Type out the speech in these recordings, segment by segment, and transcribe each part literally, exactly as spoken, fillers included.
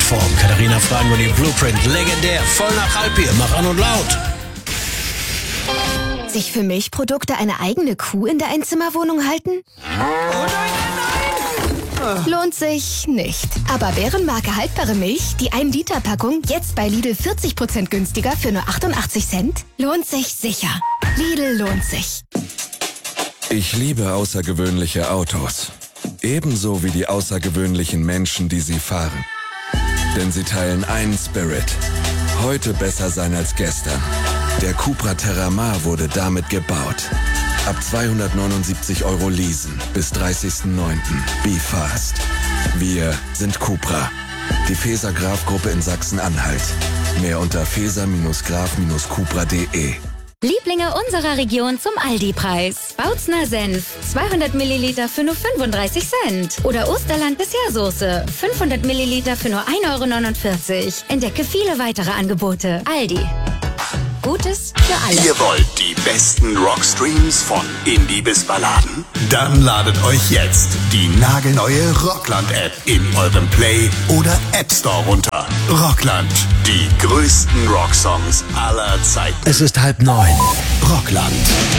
Topform. Katharina Fragen und ihr Blueprint. Legendär. Voll nach Halbbier. Mach an und laut. Sich für Milchprodukte eine eigene Kuh in der Einzimmerwohnung halten? Oh nein, nein! Lohnt sich nicht. Aber Bärenmarke haltbare Milch, die ein Liter Packung, jetzt bei Lidl vierzig Prozent günstiger für nur achtundachtzig Cent? Lohnt sich sicher. Lidl lohnt sich. Ich liebe außergewöhnliche Autos. Ebenso wie die außergewöhnlichen Menschen, die sie fahren. Denn sie teilen einen Spirit. Heute besser sein als gestern. Der Cupra Terramar wurde damit gebaut. Ab zweihundertneunundsiebzig Euro leasen bis dreißigsten neunten Be fast. Wir sind Cupra. Die Feser-Graf-Gruppe in Sachsen-Anhalt. Mehr unter feser graf cupra punkt de. Lieblinge unserer Region zum Aldi-Preis. Bautzner Senf, zweihundert Milliliter für nur fünfunddreißig Cent. Oder Osterland Dessertsoße, fünfhundert Milliliter für nur ein Euro neunundvierzig. Entdecke viele weitere Angebote. Aldi. Gutes für alle. Ihr wollt die besten Rockstreams von Indie bis Balladen? Dann ladet euch jetzt die nagelneue Rockland-App in eurem Play- oder App Store runter. Rockland, die größten Rocksongs aller Zeiten. Es ist halb neun. Rockland.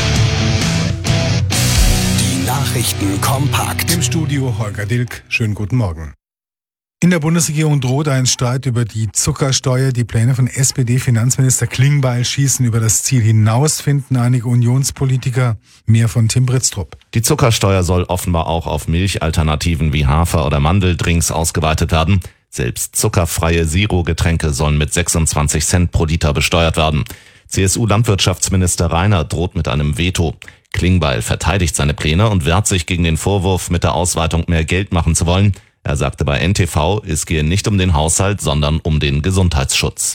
Die Nachrichten kompakt. Im Studio Holger Dilk. Schönen guten Morgen. In der Bundesregierung droht ein Streit über die Zuckersteuer. Die Pläne von S P D-Finanzminister Klingbeil schießen über das Ziel hinaus, finden einige Unionspolitiker. Mehr von Tim Britztrup. Die Zuckersteuer soll offenbar auch auf Milchalternativen wie Hafer- oder Mandeldrinks ausgeweitet werden. Selbst zuckerfreie Zero-Getränke sollen mit sechsundzwanzig Cent pro Liter besteuert werden. C S U-Landwirtschaftsminister Reiner droht mit einem Veto. Klingbeil verteidigt seine Pläne und wehrt sich gegen den Vorwurf, mit der Ausweitung mehr Geld machen zu wollen. Er sagte bei N T V, es gehe nicht um den Haushalt, sondern um den Gesundheitsschutz.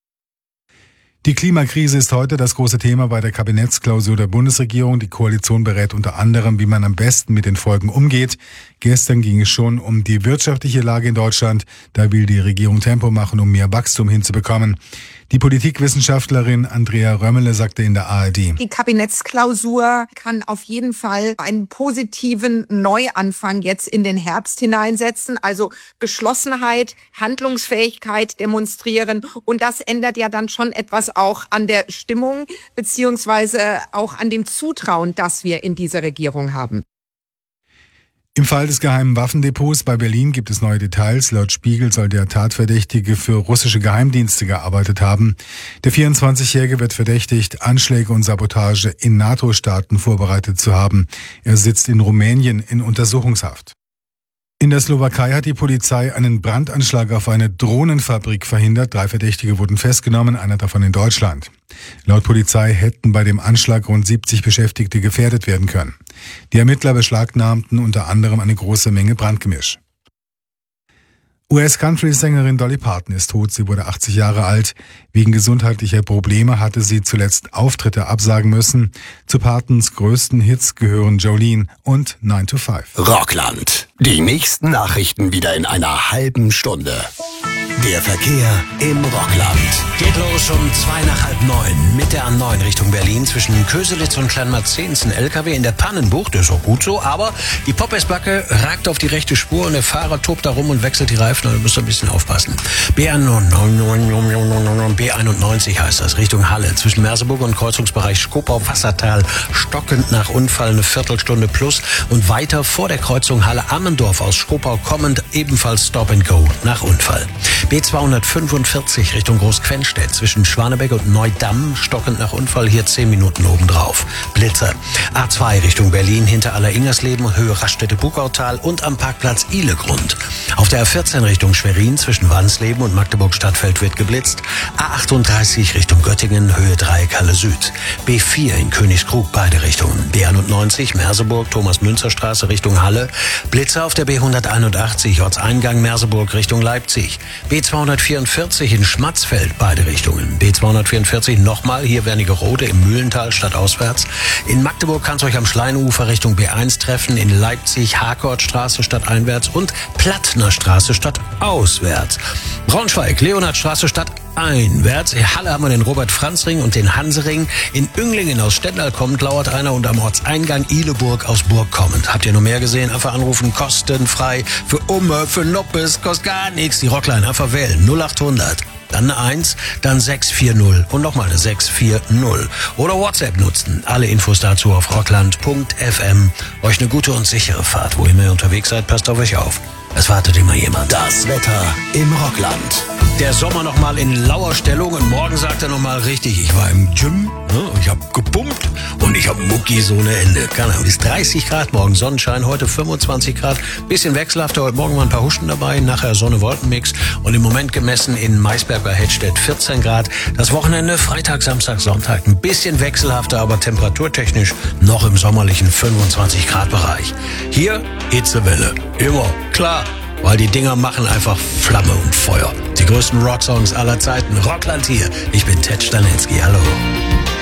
Die Klimakrise ist heute das große Thema bei der Kabinettsklausur der Bundesregierung. Die Koalition berät unter anderem, wie man am besten mit den Folgen umgeht. Gestern ging es schon um die wirtschaftliche Lage in Deutschland. Da will die Regierung Tempo machen, um mehr Wachstum hinzubekommen. Die Politikwissenschaftlerin Andrea Römmele sagte in der A R D: Die Kabinettsklausur kann auf jeden Fall einen positiven Neuanfang jetzt in den Herbst hineinsetzen. Also Geschlossenheit, Handlungsfähigkeit demonstrieren. Und das ändert ja dann schon etwas auch an der Stimmung beziehungsweise auch an dem Zutrauen, das wir in dieser Regierung haben. Im Fall des geheimen Waffendepots bei Berlin gibt es neue Details. Laut Spiegel soll der Tatverdächtige für russische Geheimdienste gearbeitet haben. Der vierundzwanzigjährige wird verdächtigt, Anschläge und Sabotage in NATO-Staaten vorbereitet zu haben. Er sitzt in Rumänien in Untersuchungshaft. In der Slowakei hat die Polizei einen Brandanschlag auf eine Drohnenfabrik verhindert. Drei Verdächtige wurden festgenommen, einer davon in Deutschland. Laut Polizei hätten bei dem Anschlag rund siebzig Beschäftigte gefährdet werden können. Die Ermittler beschlagnahmten unter anderem eine große Menge Brandgemisch. U S-Country-Sängerin Dolly Parton ist tot. Sie wurde achtzig Jahre alt. Wegen gesundheitlicher Probleme hatte sie zuletzt Auftritte absagen müssen. Zu Partons größten Hits gehören Jolene und nine to five. Rockland. Die nächsten Nachrichten wieder in einer halben Stunde. Der Verkehr im Rockland. Geht los um zwei nach halb neun mit der A neun Richtung Berlin. Zwischen Köselitz und Kleinmarzehn ein L K W in der Pannenbucht. Das ist auch gut so, aber die Popesbacke ragt auf die rechte Spur und der Fahrer tobt da rum und wechselt die Reifen. Da müsst ihr ein bisschen aufpassen. B einundneunzig heißt das, Richtung Halle. Zwischen Merseburg und Kreuzungsbereich Skopau-Wassertal stockend nach Unfall eine Viertelstunde plus. Und weiter vor der Kreuzung Halle-Ammendorf aus Skopau kommend ebenfalls Stop and Go nach Unfall. B zweihundertfünfundvierzig Richtung Großquenstedt zwischen Schwanebeck und Neudamm stockend nach Unfall, hier zehn Minuten obendrauf. Blitzer. A zwei Richtung Berlin hinter Aller-Ingersleben, Höhe Raststätte-Bukautal und am Parkplatz Ihlegrund. Auf der A vierzehn Richtung Schwerin zwischen Wansleben und Magdeburg-Stadtfeld wird geblitzt. A achtunddreißig Richtung Göttingen, Höhe Dreieck Halle Süd. B vier in Königskrug beide Richtungen. B einundneunzig Merseburg, Thomas-Münzer-Straße Richtung Halle. Blitzer auf der B hunderteinundachtzig Ortseingang Merseburg Richtung Leipzig. B zweihundertvierundvierzig in Schmatzfeld beide Richtungen. B zweihundertvierundvierzig nochmal, hier Wernigerode im Mühlental stadtauswärts. In Magdeburg kann es euch am Schleinufer Richtung B eins treffen. In Leipzig Harkortstraße stadteinwärts und Plattnerstraße stadtauswärts. Braunschweig, Leonhardstraße stadteinwärts. In Halle haben wir den Robert-Franz-Ring und den Hansering. In Önglingen aus Stendal kommend lauert einer und am Ortseingang Ihleburg aus Burg kommend. Habt ihr noch mehr gesehen? Einfach anrufen, kostenfrei. Für Umme, für Nuppes, kostet gar nichts. Die Rockline einfach wählen. null acht hundert. Dann eine eins, dann sechs vier null und nochmal eine sechs vier null. Oder WhatsApp nutzen. Alle Infos dazu auf rockland punkt f m. Euch eine gute und sichere Fahrt. Wo ihr mehr unterwegs seid, passt auf euch auf. Es wartet immer jemand. Das Wetter im Rockland. Der Sommer nochmal in lauer Stellung und morgen sagt er nochmal richtig, ich war im Gym, ne, ich habe gepumpt und ich habe Muckis ohne Ende. Kann er. Bis dreißig Grad morgen, Sonnenschein, heute fünfundzwanzig Grad, bisschen wechselhafter, heute Morgen waren ein paar Huschen dabei, nachher Sonne-Wolkenmix und im Moment gemessen in Maisberg bei Hedstedt vierzehn Grad. Das Wochenende, Freitag, Samstag, Sonntag, ein bisschen wechselhafter, aber temperaturtechnisch noch im sommerlichen fünfundzwanzig Grad Bereich. Hier Hitzewelle, immer, klar. Weil die Dinger machen einfach Flamme und Feuer. Die größten Rocksongs aller Zeiten. Rockland hier. Ich bin Ted Stanitzky. Hallo.